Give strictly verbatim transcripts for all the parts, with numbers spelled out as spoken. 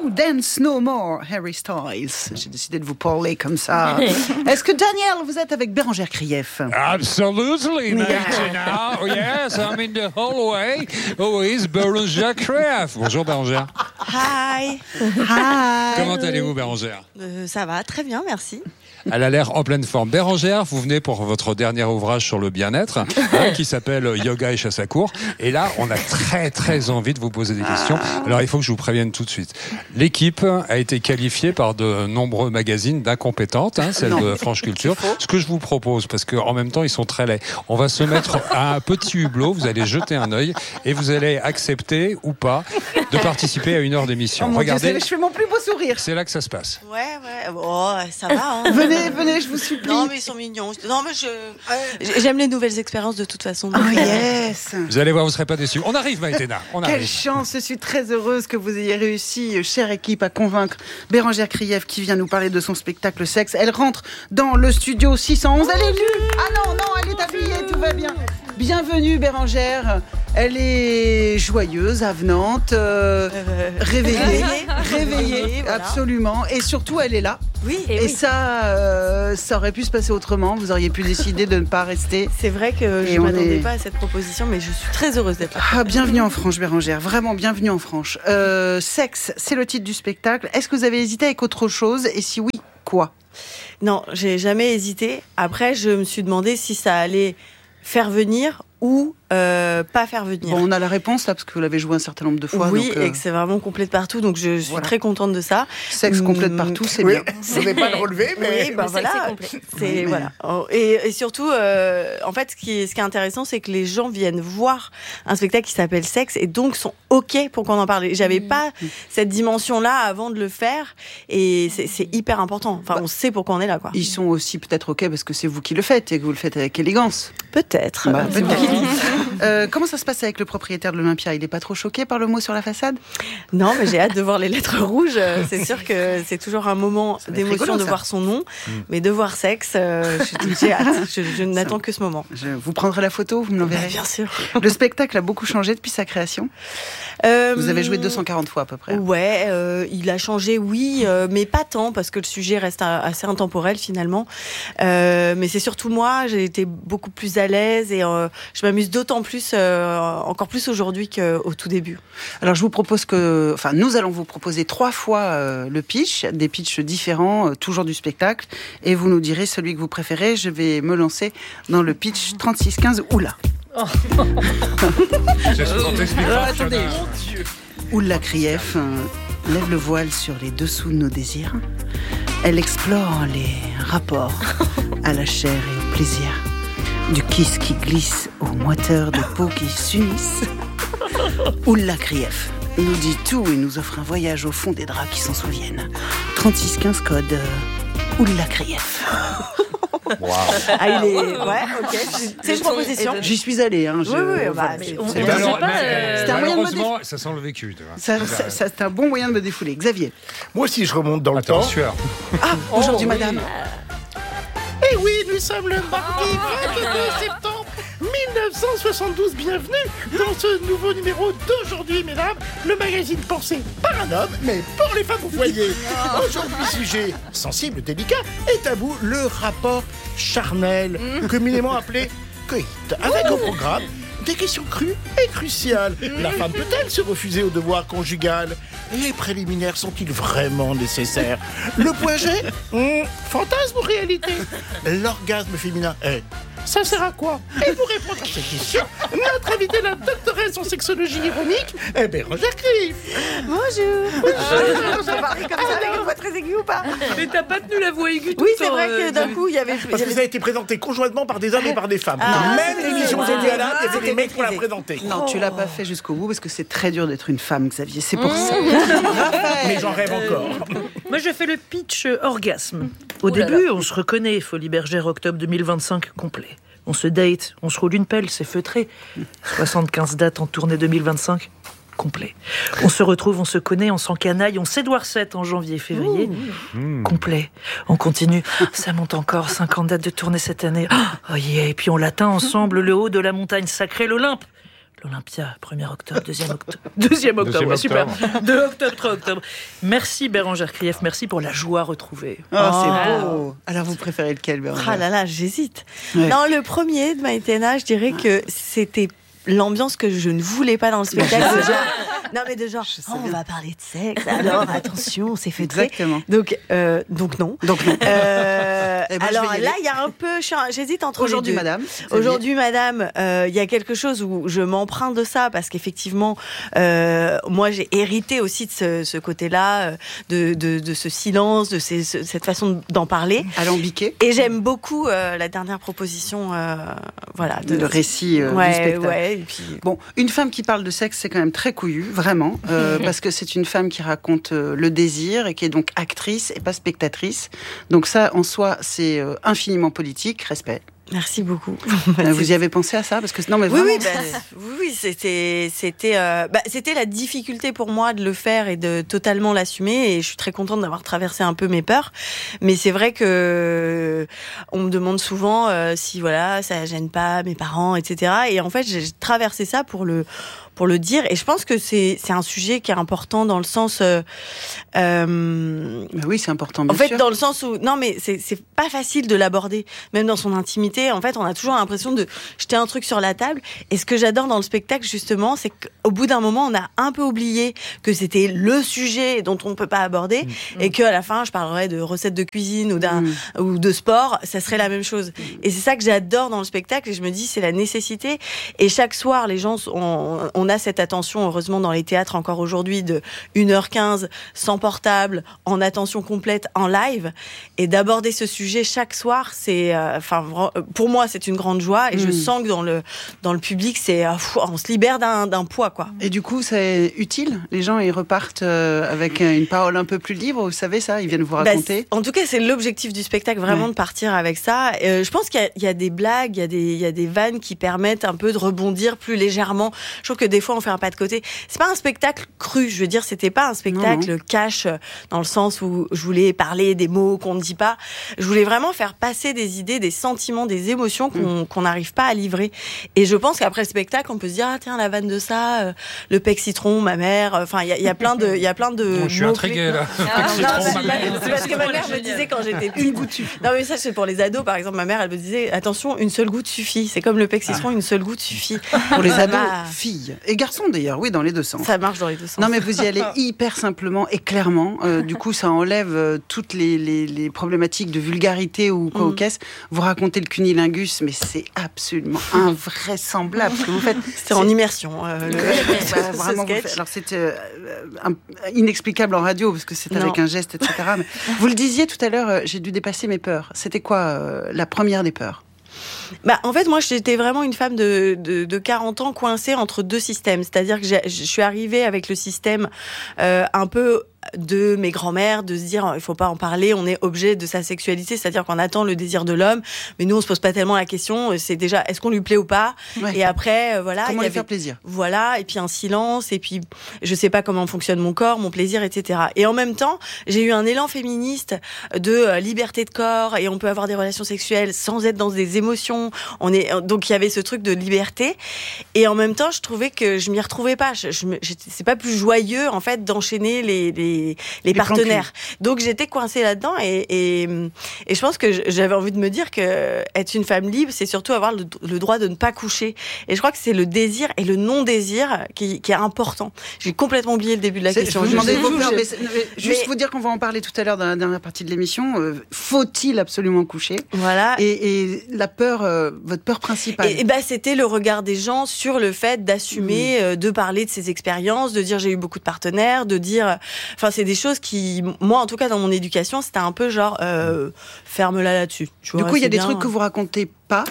Dance No More, Harry Styles. J'ai décidé de vous parler comme ça. Est-ce que Daniel, vous êtes avec Bérangère Krief? Absolutely, Martina. Oh yes, I'm in the hallway. Oh, is Bérangère Krief. Bonjour Bérangère. Hi. Hi. Comment allez-vous Bérangère? euh, Ça va, très bien, merci. Elle a l'air en pleine forme. Bérangère, vous venez pour votre dernier ouvrage sur le bien-être, hein, qui s'appelle Yoga et chasse à courre. Et là, on a très très envie de vous poser des questions. Alors, il faut que je vous prévienne tout de suite. L'équipe a été qualifiée par de nombreux magazines d'incompétentes, hein, celle non. de France Culture. Ce que je vous propose, parce qu'en même temps, ils sont très laids, on va se mettre à un petit hublot, vous allez jeter un œil et vous allez accepter ou pas de participer à une heure d'émission. Oh Regardez, Dieu, je fais mon plus beau sourire. C'est là que ça se passe. Ouais, ouais, oh, ça va. Hein. Venez, venez, je vous supplie. Non, mais ils sont mignons. Non, mais je... J'aime les nouvelles expériences de toute façon. Oh yes. Vous allez voir, vous ne serez pas déçus. On arrive, Maïtena. On Quelle arrive. chance, je suis très heureuse que vous ayez réussi, chère équipe, à convaincre Bérangère Krief qui vient nous parler de son spectacle Sexe. Elle rentre dans le studio six cent onze. Elle est nue. Ah non, non, elle est habillée, tout va bien. Bienvenue Bérangère. Elle est joyeuse, avenante, euh, euh, réveillée, réveillée, réveillée voilà. Absolument. Et surtout, elle est là. Oui. Et, et oui. ça, euh, ça aurait pu se passer autrement. Vous auriez pu décider de ne pas rester. C'est vrai que je ne m'attendais est... pas à cette proposition, mais je suis très heureuse d'être là. Ah, bienvenue en Franche, Bérangère. Vraiment, bienvenue en Franche. Euh, Sexe, c'est le titre du spectacle. Est-ce que vous avez hésité avec autre chose? Et si oui, quoi? Non, j'ai jamais hésité. Après, je me suis demandé si ça allait faire venir ou euh, pas faire venir. Bon, on a la réponse là, parce que vous l'avez joué un certain nombre de fois. Oui, donc, euh... et que c'est vraiment complet de partout, donc je, je suis voilà. très contente de ça. Sexe mmh, complet de partout, c'est oui, bien. Vous n'avez pas le relevé, mais... Oui, bah mais voilà, c'est complet. C'est, oui, mais... voilà. Et, et surtout, euh, en fait, ce qui, est, ce qui est intéressant, c'est que les gens viennent voir un spectacle qui s'appelle Sexe, et donc sont OK pour qu'on en parle. J'avais mmh. pas mmh. cette dimension-là avant de le faire, et c'est, c'est hyper important. Enfin, bah, on sait pourquoi on est là, quoi. Ils sont aussi peut-être OK parce que c'est vous qui le faites, et que vous le faites avec élégance. Peut-être. Bah, peut-être. euh, comment ça se passe avec le propriétaire de l'Olympia? Il n'est pas trop choqué par le mot sur la façade? Non, mais j'ai hâte de voir les lettres rouges. C'est sûr que c'est toujours un moment d'émotion rigolo, de voir son nom, mmh. mais de voir Sexe, euh, j'ai hâte. Je, je n'attends que ce moment. Je vous prendrai la photo, vous me l'enverrez? Bah, bien sûr. Le spectacle a beaucoup changé depuis sa création. Euh, vous avez joué deux cent quarante fois à peu près. Ouais, euh, il a changé, oui, euh, mais pas tant, parce que le sujet reste assez intemporel finalement. Euh, mais c'est surtout moi, j'ai été beaucoup plus à l'aise et euh, je m'amuse d'autant plus, euh, encore plus aujourd'hui qu'au tout début. Alors je vous propose que, enfin nous allons vous proposer trois fois euh, le pitch, des pitchs différents, euh, toujours du spectacle, et vous nous direz celui que vous préférez. Je vais me lancer dans le pitch trente-six quinze. Oula. Oh. C'est ce qu'on t'explique. Ah, attendez. Mon Dieu. Oula Krief euh, lève le voile sur les dessous de nos désirs. Elle explore les rapports à la chair et au plaisir. Du kiss qui glisse aux moiteurs de peau qui s'unissent. Oula Krief nous dit tout et nous offre un voyage au fond des draps qui s'en souviennent. trente-six quinze code euh, Oula Krief. Wow. Ah, il est... Ouais, ok. C'est une proposition. J'y suis allée. Hein. Je... Oui, oui, bah, mais on... C'est ben alors, pas, euh... C'était un moyen de me défouler. Ça sent le vécu. Tu vois. Ça, ça, ça, c'est un bon moyen de me défouler. Xavier. Moi aussi, je remonte dans le Attends, temps. sueur. Ah, aujourd'hui, oh, madame. Oui. Eh oui, nous sommes le mardi vingt-deux septembre mille neuf cent soixante-douze. Bienvenue dans ce nouveau numéro d'aujourd'hui, mesdames. Le magazine pensé par un homme, mais pour les femmes au foyer. Aujourd'hui, sujet sensible, délicat et tabou, le rapport charnel, communément appelé coït. Avec au programme des questions crues et cruciales. La femme peut-elle se refuser au devoir conjugal? Les préliminaires sont-ils vraiment nécessaires? Le point G, mmh, fantasme ou réalité? L'orgasme féminin est... Ça sert à quoi? Et pour répondre à cette question, notre invitée, la doctoresse en sexologie ironique, est Bérangère Krief. Bonjour. Bonjour. Je parlais comme ça avec une voix très aiguë ou pas? Mais t'as pas tenu la voix aiguë tout Oui, le temps. c'est vrai que d'un coup, il y avait... Parce que ça a été présenté conjointement par des hommes et par des femmes. Ah, même l'émission aujourd'hui à la, il y avait des mecs pour la maîtrisé. présenter. Non, tu l'as pas fait jusqu'au bout parce que c'est très dur d'être une femme, Xavier. C'est pour Mmh. ça. Mais j'en rêve encore. Moi, j'ai fait le pitch euh, orgasme. Au Oh là début, là. on se reconnaît. Folie Bergère, octobre deux mille vingt-cinq, complet. On se date, on se roule une pelle, c'est feutré. soixante-quinze dates en tournée deux mille vingt-cinq, complet. On se retrouve, on se connaît, on s'encanaille, on s'Édouard sept en janvier-février, Mmh. complet. On continue, ça monte encore, cinquante dates de tournée cette année. Oh yeah, et puis on l'atteint ensemble, le haut de la montagne sacrée, l'Olympe. L'Olympia, premier octobre, deuxième octobre. Deuxième octobre, ouais, super. deux octobre, trois octobre. Merci Bérengère Krief, merci pour la joie retrouvée. Oh, oh. c'est beau. Alors vous préférez lequel, Bérengère ? Ah là là, j'hésite. Ouais. Non, le premier de Maïtena, je dirais que c'était l'ambiance que je ne voulais pas dans le spectacle. Genre, non mais de genre, oh, on va parler de sexe, alors attention, c'est fait très. Exactement. Donc, euh, donc non. Donc non. Euh, eh ben, alors là, il y a un peu, j'hésite entre Aujourd'hui, les deux. madame. Aujourd'hui, madame, il euh, y a quelque chose où je m'emprunte de ça parce qu'effectivement, euh, moi, j'ai hérité aussi de ce, ce côté-là, de, de, de ce silence, de ces, cette façon d'en parler. Alambiqué. Et j'aime beaucoup euh, la dernière proposition, euh, voilà, de, le récit euh, ouais, du spectacle. Ouais. Et puis... Bon, une femme qui parle de sexe, c'est quand même très couillu, vraiment, euh, parce que c'est une femme qui raconte euh, le désir et qui est donc actrice et pas spectatrice. Donc ça, en soi, c'est euh, infiniment politique, respect. Merci beaucoup. Vous y avez pensé à ça parce que non mais oui vraiment, oui, bah, oui oui c'était c'était euh, bah, c'était la difficulté pour moi de le faire et de totalement l'assumer et je suis très contente d'avoir traversé un peu mes peurs. Mais c'est vrai que on me demande souvent euh, si voilà ça gêne pas mes parents et cetera. Et en fait j'ai traversé ça pour le pour le dire et je pense que c'est c'est un sujet qui est important dans le sens euh, euh, bah oui c'est important bien en fait sûr. Dans le sens où non mais c'est c'est pas facile de l'aborder même dans son intimité. En fait on a toujours l'impression de jeter un truc sur la table et ce que j'adore dans le spectacle justement c'est qu'au bout d'un moment on a un peu oublié que c'était le sujet dont on ne peut pas aborder mmh. et qu'à la fin je parlerais de recettes de cuisine ou d'un mmh. ou de sport, ça serait la même chose. Mmh. Et c'est ça que j'adore dans le spectacle et je me dis c'est la nécessité et chaque soir les gens on, on On a cette attention, heureusement, dans les théâtres encore aujourd'hui, de une heure quinze, sans portable, en attention complète, en live. Et d'aborder ce sujet chaque soir, c'est, enfin, euh, pour moi, c'est une grande joie. Et mmh. je sens que dans le, dans le public, c'est, euh, on se libère d'un, d'un poids, quoi. Et du coup, c'est utile. Les gens, ils repartent euh, avec une parole un peu plus libre. Vous savez ça? Ils viennent vous raconter. Bah, en tout cas, c'est l'objectif du spectacle, vraiment, ouais. de partir avec ça. Euh, je pense qu'il y a, il y a des blagues, il y a des, il y a des vannes qui permettent un peu de rebondir plus légèrement. Je trouve que des fois on fait un pas de côté. C'est pas un spectacle cru, je veux dire, c'était pas un spectacle non, non. cash dans le sens où je voulais parler des mots qu'on ne dit pas. Je voulais vraiment faire passer des idées, des sentiments, des émotions qu'on mmh. qu'on n'arrive pas à livrer. Et je pense qu'après le spectacle, on peut se dire ah tiens la vanne de ça, euh, le pec citron, ma mère. Enfin il y a, y a plein de, il y a plein de. Bon, je suis intriguée là. Ah, non, citron, c'est, ma mère. C'est parce que ma mère me disait quand j'étais petite. Une goutte suffit. Non mais ça c'est pour les ados par exemple. Ma mère elle me disait attention une seule goutte suffit. C'est comme le pec citron, ah. une seule goutte suffit. Pour les ados, filles et garçons d'ailleurs, oui, dans les deux sens. Ça marche dans les deux sens. Non, mais vous y allez hyper simplement et clairement. Euh, du coup, ça enlève euh, toutes les, les, les problématiques de vulgarité ou quoi mmh. au caisse. Vous racontez le cunilingus, mais c'est absolument invraisemblable ce que vous faites. C'était en immersion. Euh, le... bah, vraiment, vous faites... Alors, c'est euh, un... inexplicable en radio parce que c'est non. avec un geste, et cetera. Mais vous le disiez tout à l'heure, euh, j'ai dû dépasser mes peurs. C'était quoi euh, la première des peurs? Bah, en fait, moi, j'étais vraiment une femme de, de, de quarante ans coincée entre deux systèmes. C'est-à-dire que j'ai, je suis arrivée avec le système euh, un peu de mes grands-mères, de se dire il faut pas en parler, on est objet de sa sexualité, c'est-à-dire qu'on attend le désir de l'homme, mais nous on se pose pas tellement la question, c'est déjà est-ce qu'on lui plaît ou pas, ouais. et après voilà, comment il y lui avait, faire plaisir, voilà, et puis un silence, et puis je sais pas comment fonctionne mon corps, mon plaisir, et cetera. Et en même temps, j'ai eu un élan féministe de euh, liberté de corps, et on peut avoir des relations sexuelles sans être dans des émotions, on est donc il y avait ce truc de liberté, et en même temps je trouvais que je m'y retrouvais pas, je, je, je, c'est pas plus joyeux en fait d'enchaîner les, les Les, les, les partenaires. Donc j'étais coincée là-dedans et, et, et je pense que j'avais envie de me dire que être une femme libre, c'est surtout avoir le, le droit de ne pas coucher. Et je crois que c'est le désir et le non-désir qui, qui est important. J'ai complètement oublié le début de la c'est, question. Je vous demandais vos peurs, je... mais, mais juste mais... vous dire qu'on va en parler tout à l'heure dans la dernière partie de l'émission. Euh, faut-il absolument coucher? Voilà. Et, et la peur, euh, votre peur principale? Et, et ben c'était le regard des gens sur le fait d'assumer, mmh. euh, de parler de ses expériences, de dire j'ai eu beaucoup de partenaires, de dire, enfin c'est des choses qui, moi en tout cas dans mon éducation, c'était un peu genre euh, ferme-la là-dessus. Tu vois, du coup, il y a des bien. trucs que vous racontez pas.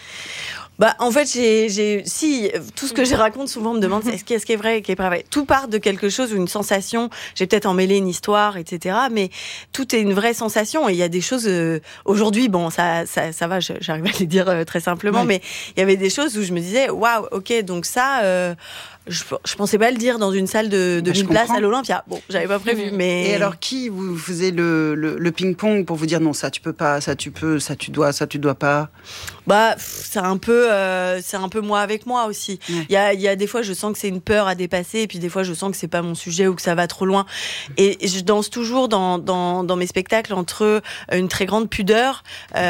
Bah, en fait, j'ai, j'ai, si, tout ce que je raconte, souvent, on me demande, est-ce qui, ce qui est vrai, qui est pas vrai. Tout part de quelque chose ou une sensation. J'ai peut-être emmêlé une histoire, et cetera. Mais tout est une vraie sensation. Et il y a des choses, euh, aujourd'hui, bon, ça, ça, ça va, j'arrive à les dire euh, très simplement, ouais. mais il y avait des choses où je me disais, waouh, ok, donc ça, euh, je, je pensais pas le dire dans une salle de, de Bah, je mille places comprends. à l'Olympia. Bon, j'avais pas prévu, mais. Et alors, qui vous faisait le, le, le ping-pong pour vous dire non, ça tu peux pas, ça tu peux, ça tu dois, ça tu dois pas? Bah, pff, c'est un peu, euh, c'est un peu moi avec moi aussi. Il Ouais. y a, il y a des fois, je sens que c'est une peur à dépasser, et puis des fois, je sens que c'est pas mon sujet ou que ça va trop loin. Et, et je danse toujours dans, dans, dans mes spectacles entre une très grande pudeur,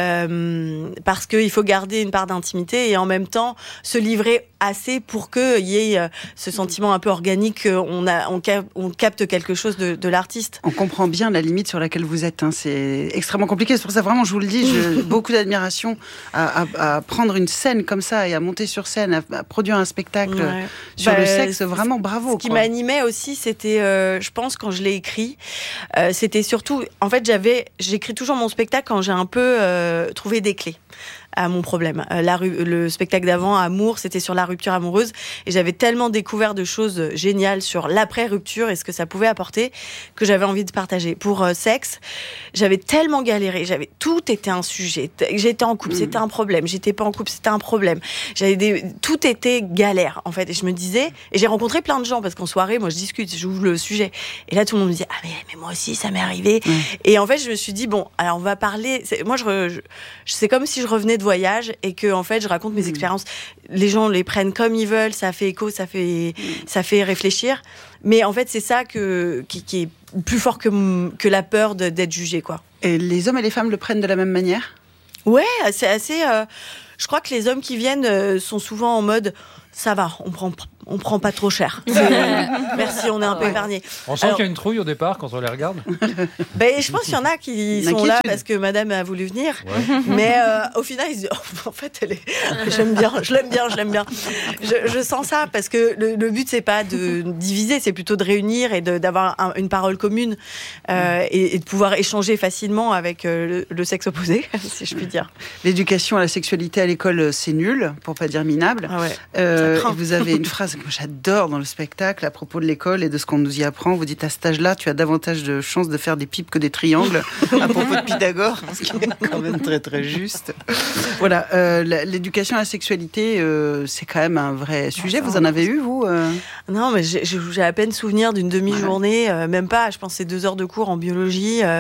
euh, parce qu'il faut garder une part d'intimité et en même temps se livrer assez pour qu'il y ait euh, ce sentiment un peu organique qu'on a, on, cap- on capte quelque chose de, de l'artiste. On comprend bien la limite sur laquelle vous êtes. Hein. C'est extrêmement compliqué. C'est pour ça, vraiment, je vous le dis, j'ai beaucoup d'admiration à, à, à prendre une scène comme ça et à monter sur scène, à, à produire un spectacle Ouais. sur Bah, le sexe. c'est- Vraiment, bravo. Ce qui quoi. m'animait aussi, c'était, euh, je pense, quand je l'ai écrit, euh, c'était surtout, en fait, j'avais, j'écris toujours mon spectacle quand j'ai un peu euh, trouvé des clés à mon problème. Euh, la ru- le spectacle d'avant, Amour, c'était sur la rupture amoureuse, et j'avais tellement découvert de choses géniales sur l'après-rupture et ce que ça pouvait apporter que j'avais envie de partager. Pour euh, Sexe, j'avais tellement galéré, j'avais tout était un sujet. J'étais en couple, c'était un problème. J'étais pas en couple, c'était un problème. J'avais des, tout était galère en fait. Et je me disais, et j'ai rencontré plein de gens parce qu'en soirée, moi je discute, j'ouvre le sujet, et là tout le monde me dit ah mais, mais moi aussi ça m'est arrivé. Mmh. Et en fait je me suis dit bon, alors on va parler. C'est, moi je, re- je, c'est comme si je revenais de voyage et que en fait je raconte mes expériences. Les gens les prennent comme ils veulent, ça fait écho, ça fait, ça fait réfléchir. Mais en fait c'est ça que qui, qui est plus fort que que la peur de, d'être jugé quoi. Et les hommes et les femmes le prennent de la même manière? Ouais, c'est assez. Euh, je crois que les hommes qui viennent euh, sont souvent en mode ça va, on prend on prend pas trop cher. C'est- Merci, on est un peu épargné. On sent Alors- qu'il y a une trouille au départ quand on les regarde. Ben, je pense qu'il y en a qui Une sont là inquiétude. parce que Madame a voulu venir, mais euh, au final ils se disent oh, en fait elle est, j'aime bien, je l'aime bien, je l'aime bien. Je, je sens ça parce que le, le but c'est pas de diviser, c'est plutôt de réunir et de, d'avoir un- une parole commune euh, et, et de pouvoir échanger facilement avec euh, le, le sexe opposé, si je puis dire. L'éducation à la sexualité à l'école, c'est nul, pour pas dire minable. Ah ouais. Euh, Ça craint. et vous avez une phrase que j'adore dans le spectacle à propos de l'école et de ce qu'on nous y apprend. Vous dites à cet âge-là, tu as davantage de chances de faire des pipes que des triangles, à propos de Pythagore, ce qui est quand même très très juste. Voilà, euh, la- l'éducation à la sexualité, euh, c'est quand même un vrai sujet. Vous en avez eu, vous euh Non, mais j'ai, j'ai j'ai à peine souvenir d'une demi-journée, euh, même pas, je pense que c'est deux heures de cours en biologie. Euh,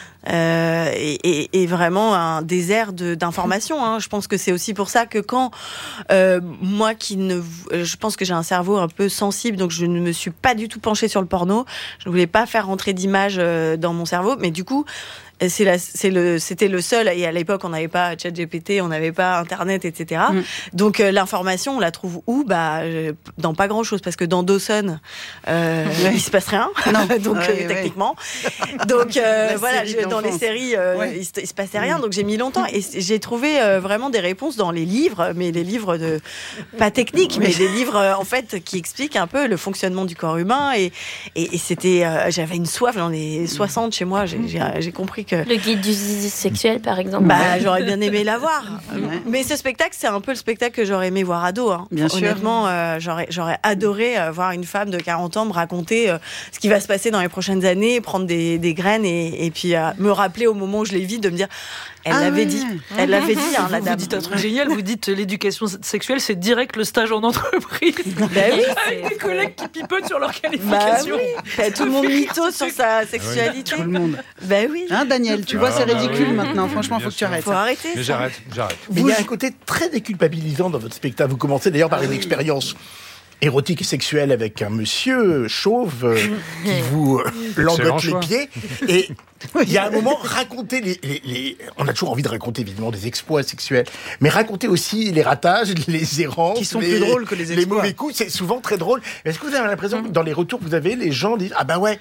euh, et, et, et vraiment un désert de, d'informations. Hein. Je pense que c'est aussi pour ça que quand euh, moi qui ne, je pense que j'ai un cerveau un peu sensible, donc je ne me suis pas du tout penchée sur le porno. Je ne voulais pas faire rentrer d'images euh, dans mon cerveau, mais du coup. C'est la, c'est le, c'était le seul, et à l'époque on n'avait pas ChatGPT, on n'avait pas Internet, et cetera. Mm. Donc euh, l'information, on la trouve où? Bah, euh, dans pas grand-chose, parce que dans Dawson, euh, ouais. il se passe rien. Non. donc ouais, euh, ouais. techniquement. Donc euh, voilà, je, dans les séries, euh, ouais. il, se, il se passait rien. Donc j'ai mis longtemps, et j'ai trouvé euh, vraiment des réponses dans les livres, mais les livres de pas techniques, mais des livres euh, en fait qui expliquent un peu le fonctionnement du corps humain. Et, et, et c'était, euh, j'avais une soif, j'en ai soixante chez moi. J'ai, j'ai, j'ai compris. Que... Le guide du zizi sexuel, par exemple. Bah, j'aurais bien aimé l'avoir. Ouais. Mais ce spectacle, c'est un peu le spectacle que j'aurais aimé voir ado. Hein. Bien Honnêtement, euh, j'aurais, j'aurais adoré euh, voir une femme de quarante ans me raconter euh, ce qui va se passer dans les prochaines années, prendre des, des graines et, et puis euh, me rappeler au moment où je l'ai vue de me dire elle ah l'avait ouais. dit. Elle l'avait dit, hein, la Vous dame. dites un truc génial, vous dites l'éducation sexuelle, c'est direct le stage en entreprise. Bah oui, Avec des collègues qui pipotent sur leur bah qualification. oui. Bah, tout le monde mytho sur sa sexualité. Tout le monde. Bah oui. Hein, Daniel, tu vois, Ah, c'est bah ridicule oui, maintenant. oui, Franchement, bien faut que tu sûr. arrêtes. Faut arrêter. Mais ça. j'arrête, j'arrête. Mais il y a un côté très déculpabilisant dans votre spectacle. Vous commencez d'ailleurs par une expérience érotique et sexuelle avec un monsieur chauve euh, qui vous euh, langote les choix. pieds. Et il y a un moment, raconter les, les, les... On a toujours envie de raconter évidemment des exploits sexuels, mais raconter aussi les ratages, les errances. Qui sont les, plus drôles que les Les exploits. mauvais coups, c'est souvent très drôle. Est-ce que vous avez l'impression que dans les retours que vous avez, les gens disent « Ah bah ouais,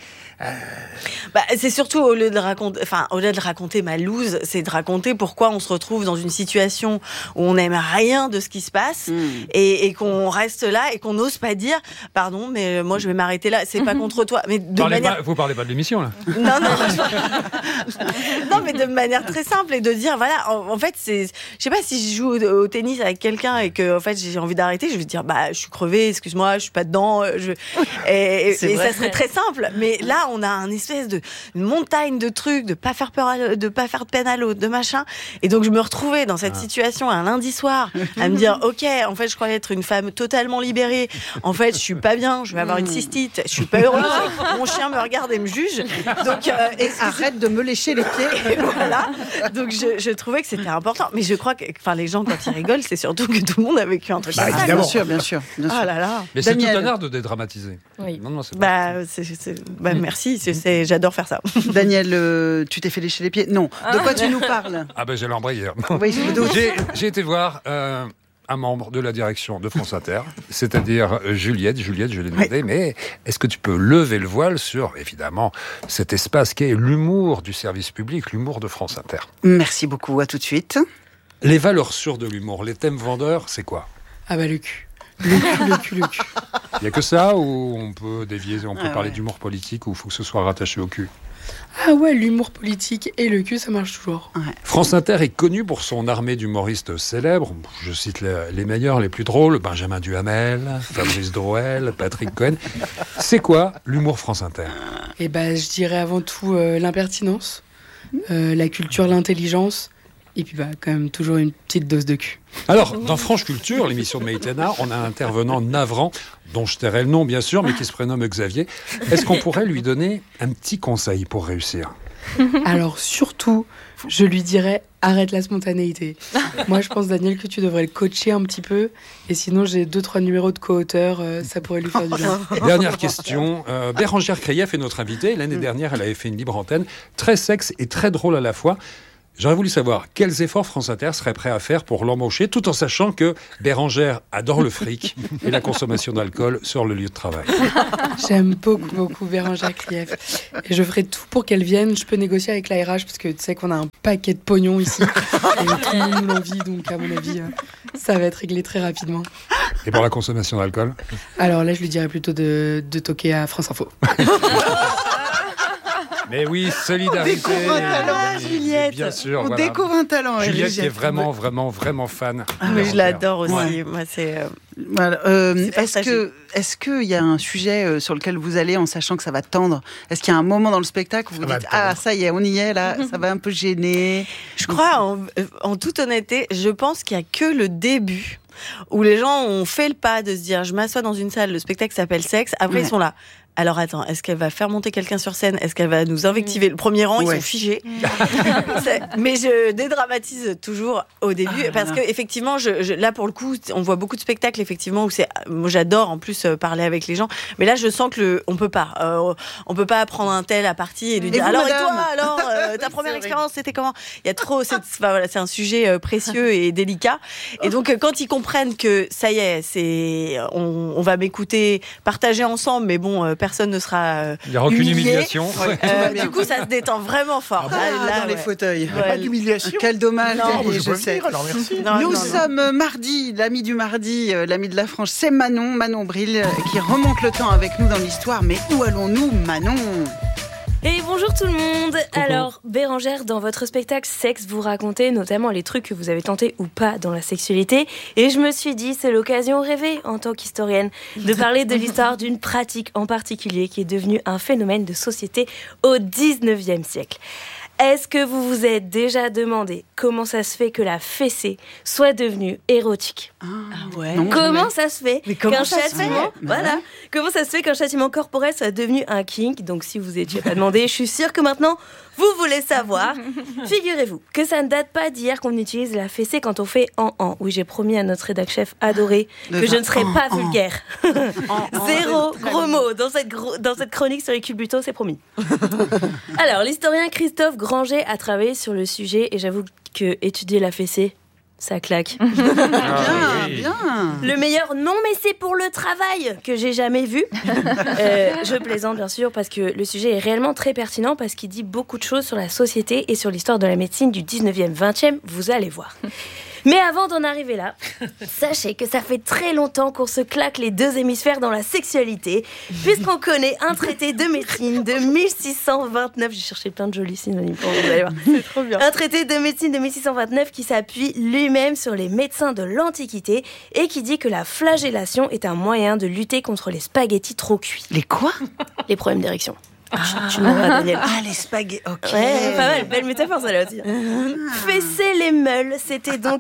Bah, c'est surtout au lieu de raconter, enfin, au lieu de raconter ma loose, c'est de raconter pourquoi on se retrouve dans une situation où on n'aime rien de ce qui se passe Mmh. et, et qu'on reste là et qu'on n'ose pas dire, pardon, mais moi je vais m'arrêter là. C'est pas contre toi, mais de Parlez manière. pas- vous parlez pas de l'émission là. Non, non, je- non, mais de manière très simple et de dire, voilà, en, en fait, c'est, je sais pas si je joue au, au tennis avec quelqu'un et que, en fait, j'ai envie d'arrêter, je vais dire, bah, je suis crevée, excuse-moi, je suis pas dedans, je, et, et, C'est et vrai. ça serait très simple. Mais là, on a un espèce de une montagne de trucs, de pas faire peur, à, de pas faire de peine à l'autre, de machin. Et donc, je me retrouvais dans cette situation un lundi soir à me dire, ok, en fait, je croyais être une femme totalement libérée En fait, je suis pas bien, je vais avoir une cystite, je suis pas heureuse, mon chien me regarde et me juge. Donc, euh, Et arrête de me lécher les pieds. et voilà. Donc, je, je trouvais que c'était important. Mais je crois que, enfin, les gens, quand ils rigolent, c'est surtout que tout le monde a vécu un truc Bah, comme ça. évidemment. Bien sûr, bien sûr. Bien sûr. Ah là là. Mais c'est tout Daniel. un art de dédramatiser. Oui. Non, non, c'est pas. Bah, c'est, c'est- bah merci, c'est, c'est- j'adore faire ça. Daniel, euh, tu t'es fait lécher les pieds? Non. De quoi tu nous parles? Ah ben j'ai l'embrayeur. Oui, je me doute. J'ai j'ai été voir euh, un membre de la direction de France Inter, c'est-à-dire euh, Juliette. Juliette, je lui ai demandé, mais est-ce que tu peux lever le voile sur, évidemment, cet espace qui est l'humour du service public, l'humour de France Inter? Merci beaucoup. À tout de suite. Les valeurs sûres de l'humour, les thèmes vendeurs, c'est quoi? Ah bah le cul. Le cul, le cul, le cul. Il n'y a que ça ou on peut dévier, on peut Ah parler ouais. d'humour politique ou il faut que ce soit rattaché au cul? Ah ouais, l'humour politique et le cul, ça marche toujours. France Inter est connu pour son armée d'humoristes célèbres. Je cite les, les meilleurs, les plus drôles. Benjamin Duhamel, Fabrice Drouel, Patrick Cohen. C'est quoi l'humour France Inter? Et bah je dirais avant tout euh, l'impertinence, euh, la culture, l'intelligence, et puis bah quand même toujours une petite dose de cul. Alors, dans Franche Culture, l'émission de Maïtena, on a un intervenant navrant, dont je tairai le nom bien sûr, mais qui se prénomme Xavier. Est-ce qu'on pourrait lui donner un petit conseil pour réussir? Alors surtout, je lui dirais arrête la spontanéité. Moi je pense Daniel que tu devrais le coacher un petit peu, et sinon j'ai deux trois numéros de co-auteurs, euh, ça pourrait lui faire du bien. Dernière question. Euh, Bérangère Krief est notre invitée. L'année dernière, elle avait fait une libre antenne, très sexe et très drôle à la fois. J'aurais voulu savoir quels efforts France Inter serait prêt à faire pour l'embaucher, tout en sachant que Bérangère adore le fric et la consommation d'alcool sur le lieu de travail. J'aime beaucoup, beaucoup Bérangère Krief. Et je ferai tout pour qu'elle vienne. Je peux négocier avec la R H parce que tu sais qu'on a un paquet de pognon ici. Et tout le monde nous l'envie, donc à mon avis, euh, ça va être réglé très rapidement. Et pour la consommation d'alcool? Alors là, je lui dirais plutôt de, de toquer à France Info. Mais oui, solidarité. On découvre un talent, Mais Juliette. Bien sûr, On voilà. découvre un talent. Juliette qui est Juliette. vraiment, vraiment, vraiment fan. Mais je l'adore aussi. Ouais. Moi, c'est. euh, Voilà. Euh, C'est est-ce partagé. que, est-ce qu'il y a un sujet euh, sur lequel vous allez en sachant que ça va tendre? Est-ce qu'il y a un moment dans le spectacle où vous Ça va dites tendre. ah ça y est, on y est là, ça va un peu gêner? Je crois, en, en toute honnêteté, je pense qu'il n'y a que le début où les gens ont fait le pas de se dire je m'assois dans une salle, le spectacle s'appelle Sexe. Après, Ouais. ils sont là. Alors attends, est-ce qu'elle va faire monter quelqu'un sur scène? Est-ce qu'elle va nous invectiver? Le premier rang, ils Ouais. sont figés. C'est- Mais je dédramatise toujours au début Ah, parce là. que effectivement, je, je- là pour le coup, on voit beaucoup de spectacles effectivement où c'est. Moi, j'adore en plus euh, parler avec les gens, mais là, je sens que le, on peut pas. Euh, on peut pas prendre un tel à partie et lui Et dire vous, alors madame et toi alors euh, ta C'est première vrai. expérience c'était comment? Il y a trop. C'est, enfin, voilà, c'est un sujet euh, précieux et délicat. Et donc euh, quand ils comprennent que ça y est, c'est on, on va m'écouter, partager ensemble, mais bon, euh, personne ne sera. euh, Il n'y aura aucune humilié. humiliation. Euh, du coup, ça se détend vraiment fort. Ah, Là, dans les ouais. fauteuils. Ouais. Pas d'humiliation. Quel dommage, Non, Daniel, Oh, je je peux sais. venir, alors merci. Non, Nous non, non. sommes euh, mardi, l'ami du mardi, euh, l'ami de la frange, c'est Manon, Manon Bril, euh, qui remonte le temps avec nous dans l'histoire. Mais où allons-nous, Manon? Et bonjour tout le monde. Alors, Bérangère, dans votre spectacle Sexe, vous racontez notamment les trucs que vous avez tentés ou pas dans la sexualité. Et je me suis dit, c'est l'occasion rêvée, en tant qu'historienne, de parler de l'histoire d'une pratique en particulier qui est devenue un phénomène de société au dix-neuvième siècle. Est-ce que vous vous êtes déjà demandé comment ça se fait que la fessée soit devenue érotique ? Ah ouais. Non. Comment jamais. ça se fait Mais comment qu'un ça se fait châtiment, Bah voilà, ouais. comment ça se fait qu'un châtiment corporel soit devenu un kink? Donc si vous étiez pas demandé, je suis sûre que maintenant vous voulez savoir. Figurez-vous que ça ne date pas d'hier qu'on utilise la fessée quand on fait en en. Oui, j'ai promis à notre rédac chef adoré Le que je vin ne serai en, pas en. vulgaire. En- en- Zéro très gros bon. mot dans cette, gro- dans cette chronique sur les culbutos, c'est promis. Alors, l'historien Christophe Granger a travaillé sur le sujet et j'avoue que étudier la fessée, ça claque. Bien, bien. Le meilleur non, mais c'est pour le travail que j'ai jamais vu. Euh, je plaisante bien sûr parce que le sujet est réellement très pertinent parce qu'il dit beaucoup de choses sur la société et sur l'histoire de la médecine du dix-neuvième, vingtième, vous allez voir. Mais avant d'en arriver là, sachez que ça fait très longtemps qu'on se claque les deux hémisphères dans la sexualité, puisqu'on connaît un traité de médecine de mille six cent vingt-neuf. J'ai cherché plein de jolis synonymes pour vous, vous allez voir. C'est trop bien. Un traité de médecine de mille six cent vingt-neuf qui s'appuie lui-même sur les médecins de l'Antiquité et qui dit que la flagellation est un moyen de lutter contre les spaghettis trop cuits. Les quoi? Les problèmes d'érection. Tu, tu demanderas à Daniel. Ah, les spaghettis, ok. Ouais, pas mal, belle métaphore ça là aussi. Fesser les meules, c'était donc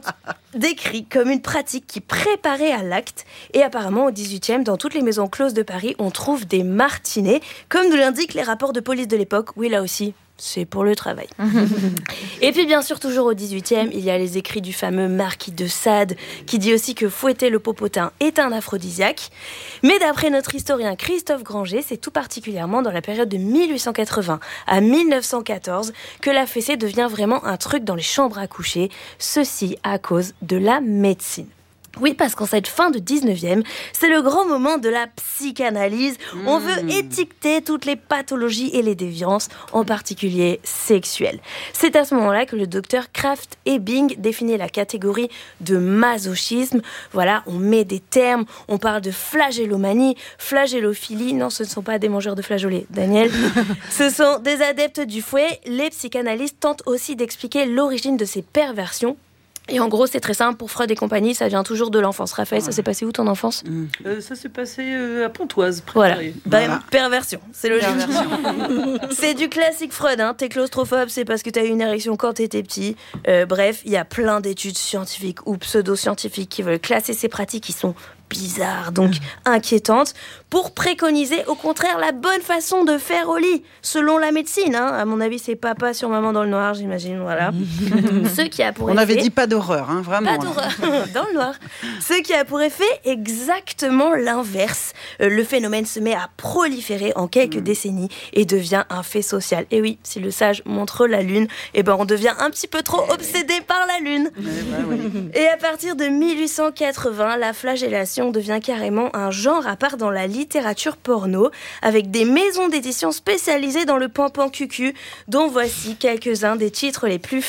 décrit comme une pratique qui préparait à l'acte. Et apparemment, au dix-huitième, dans toutes les maisons closes de Paris, on trouve des martinets, comme nous l'indiquent les rapports de police de l'époque. Oui, là aussi, c'est pour le travail. Et puis bien sûr, toujours au dix-huitième, il y a les écrits du fameux marquis de Sade, qui dit aussi que fouetter le popotin est un aphrodisiaque. Mais d'après notre historien Christophe Granger, c'est tout particulièrement dans la période de mille huit cent quatre-vingts à mille neuf cent quatorze que la fessée devient vraiment un truc dans les chambres à coucher, ceci à cause de la médecine. Oui, parce qu'en cette fin de dix-neuvième, c'est le grand moment de la psychanalyse. Mmh. On veut étiqueter toutes les pathologies et les déviances, en particulier sexuelles. C'est à ce moment-là que le docteur Krafft Ebing définit la catégorie de masochisme. Voilà, on met des termes, on parle de flagellomanie, flagellophilie. Non, ce ne sont pas des mangeurs de flageolets, Daniel. Ce sont des adeptes du fouet. Les psychanalystes tentent aussi d'expliquer l'origine de ces perversions. Et en gros, c'est très simple, pour Freud et compagnie, ça vient toujours de l'enfance. Raphaël, ça s'est passé où ton enfance ? euh, Ça s'est passé euh, à Pontoise. Voilà, bah, Voilà. perversion, c'est logique. C'est du classique Freud, hein. T'es claustrophobe, c'est parce que t'as eu une érection quand t'étais petit. Euh, bref, il y a plein d'études scientifiques ou pseudo-scientifiques qui veulent classer ces pratiques qui sont bizarres, donc inquiétantes, pour préconiser au contraire la bonne façon de faire au lit, selon la médecine. Hein. À mon avis, c'est papa sur maman dans le noir, j'imagine. Voilà. Ce qui a pour On effet... avait dit pas d'horreur, hein, vraiment. Pas d'horreur, dans le noir. Ce qui a pour effet exactement l'inverse. Euh, le phénomène se met à proliférer en quelques mmh. décennies et devient un fait social. Et oui, si le sage montre la lune, eh ben on devient un petit peu trop obsédé par la lune. Eh ben oui. Et à partir de mille huit cent quatre-vingts, la flagellation devient carrément un genre à part dans la littérature porno, avec des maisons d'édition spécialisées dans le pampan cucu, dont voici quelques-uns des titres les plus